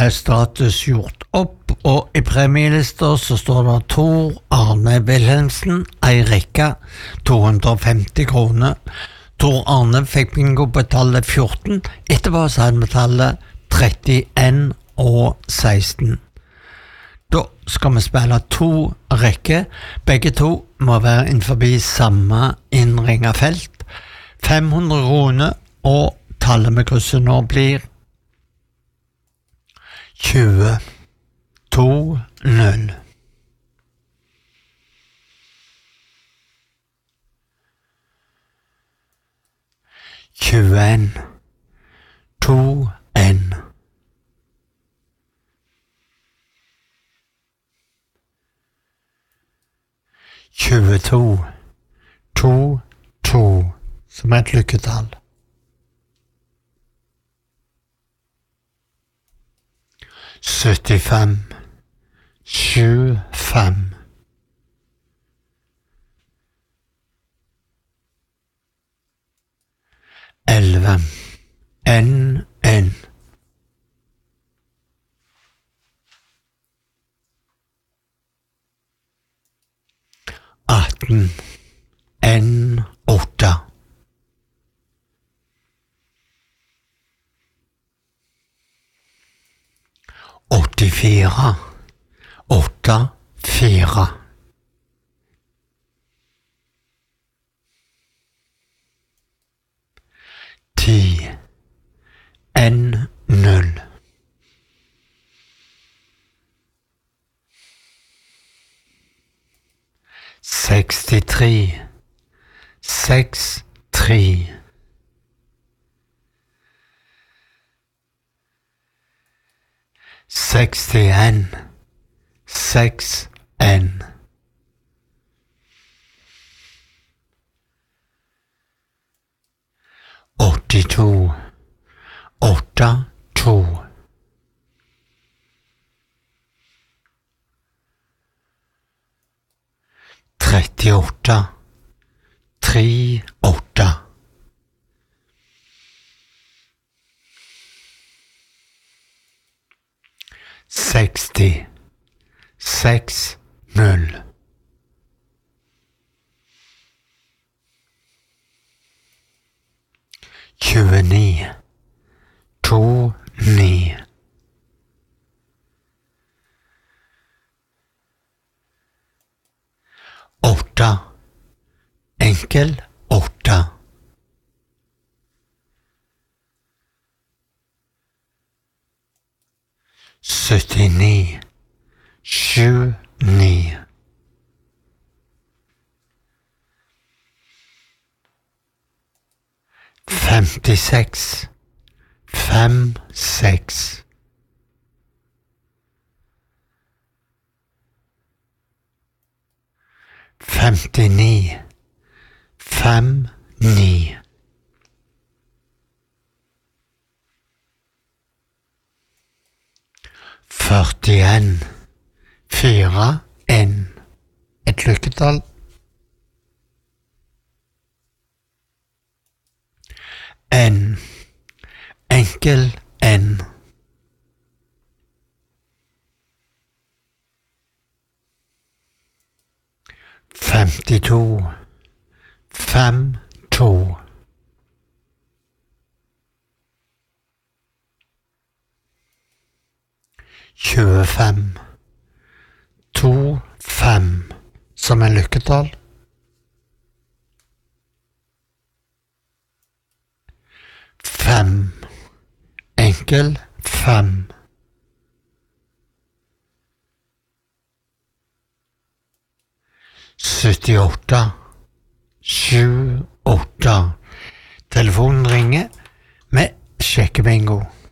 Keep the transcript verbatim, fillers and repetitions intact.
er status gjort opp, og i premielister så står det Tor Arne Wilhelmsen, ei rekke, to hundre og femti kroner. Tor Arne fikk bingo på tallet fjorten, etterpå så hadde vi tallet trettien og seksten. Da skal vi spille to rekker, begge to må være innenfor samme innringet felt. fem hundre kroner, og tallet med krysset nå blir tjue to null. tjueen to en. tjueto to to, som er et lykketall. syttifem sju fem. elleve en en. atten en åtte. åttifire åtte fire. ti en null. sekstitre seks tre. sekstien seks en. åttito åtte to. trettiåtte tre åtte. seksti seks null. tjueni to ni. åtte enkel åtte. syttini sju ni. femtiseks fem seks. femtini fem ni. førtien fire en. Et lykketall. En enkel en. femtito fem to. tjuefem to fem, som er lykketall. Fem enkel fem. syttiåtte sju åtte. Telefonen ringer med sjekkebingo.